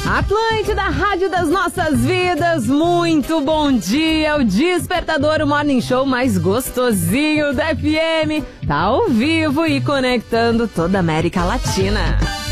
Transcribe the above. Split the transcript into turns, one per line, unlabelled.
Atlântida, Rádio das Nossas Vidas, muito bom dia. O Despertador, o Morning Show mais gostosinho da FM, tá ao vivo e conectando toda a América Latina.